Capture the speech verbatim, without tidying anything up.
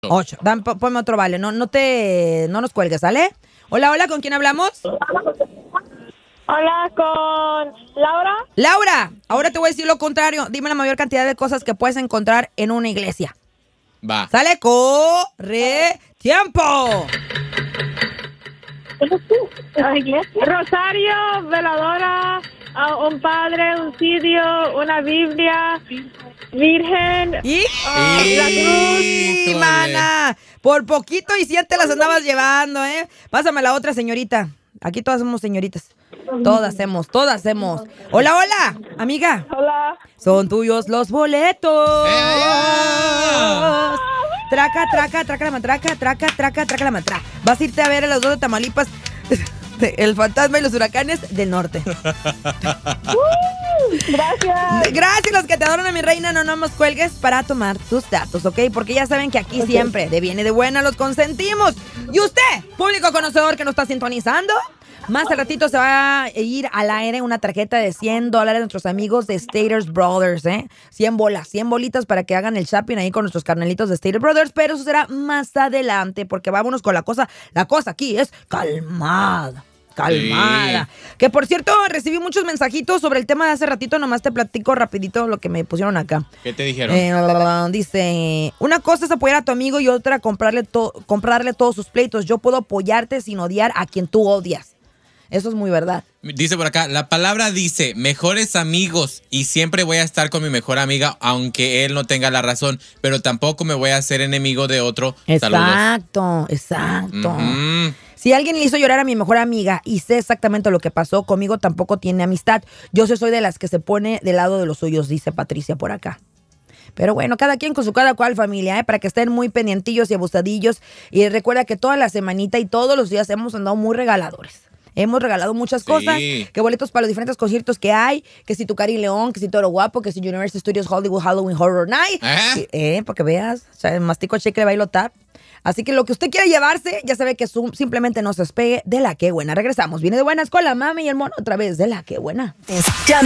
Ocho. Dan, po- ponme otro vale. No, no te, no nos cuelgues, ¿sale? Hola, hola, ¿con quién hablamos? Hola, con Laura. Laura, ahora te voy a decir lo contrario. Dime la mayor cantidad de cosas que puedes encontrar en una iglesia. Va. ¿Sale? Corre tiempo. Rosario, veladora, uh, un padre, un cirio, una Biblia, Virgen, Y... ah, la cruz. ¡Y, mana! Por poquito y siete las andabas llevando, ¿eh? Pásame la otra, señorita. Aquí todas somos señoritas. Todas hacemos, todas hacemos. Hola, hola, amiga. Hola. Son tuyos los boletos. ¡Eh! Traca, traca, traca la matraca, traca, traca, traca la matraca. Vas a irte a ver a los dos de Tamaulipas. El fantasma y los huracanes del norte. Gracias. Gracias, los que te adoran a mi reina. No nos cuelgues para tomar tus datos, ¿ok? Porque ya saben que aquí siempre, de bien y de buena, los consentimos. Y usted, público conocedor que nos está sintonizando, más al ratito se va a ir al aire una tarjeta de cien dólares de nuestros amigos de Staters Brothers, ¿eh? cien bolas, cien bolitas para que hagan el shopping ahí con nuestros carnalitos de Staters Brothers, pero eso será más adelante, porque vámonos con la cosa. La cosa aquí es calmada. Calmada. Sí. Que por cierto, recibí muchos mensajitos sobre el tema de hace ratito. Nomás te platico rapidito lo que me pusieron acá. ¿Qué te dijeron? Eh, dice, una cosa es apoyar a tu amigo y otra comprarle, to- comprarle todos sus pleitos. Yo puedo apoyarte sin odiar a quien tú odias. Eso es muy verdad. Dice por acá, la palabra dice mejores amigos y siempre voy a estar con mi mejor amiga aunque él no tenga la razón, pero tampoco me voy a hacer enemigo de otro. Exacto, Saludos. exacto. Uh-huh. Si alguien le hizo llorar a mi mejor amiga y sé exactamente lo que pasó, conmigo tampoco tiene amistad. Yo soy de las que se pone del lado de los suyos, dice Patricia por acá. Pero bueno, cada quien con su cada cual, familia, ¿eh? Para que estén muy pendientillos y abusadillos. Y recuerda que toda la semanita y todos los días hemos andado muy regaladores. Hemos regalado muchas cosas, sí. Que boletos para los diferentes conciertos que hay, que si Tucari León, que si Toro Guapo, que si Universal Studios Hollywood Halloween Horror Night. ¿Eh? Eh, para que veas, o sea, mastico chicle, bailo tap. Así que lo que usted quiera llevarse, ya sabe que su, simplemente no se despegue de La Que Buena. Regresamos, viene de buenas con la mami y el mono otra vez de La Que Buena.